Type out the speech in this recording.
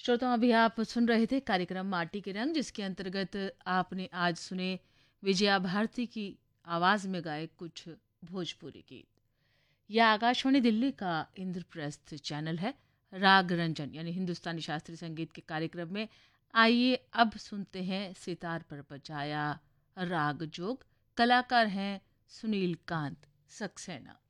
श्रोताओं, अभी आप सुन रहे थे कार्यक्रम माटी के रंग, जिसके अंतर्गत आपने आज सुने विजया भारती की आवाज़ में गाए कुछ भोजपुरी गीत। यह आकाशवाणी दिल्ली का इंद्रप्रस्थ चैनल है। राग रंजन यानी हिंदुस्तानी शास्त्रीय संगीत के कार्यक्रम में आइए अब सुनते हैं सितार पर बजाया राग जोग। कलाकार हैं सुनील कांत सक्सेना।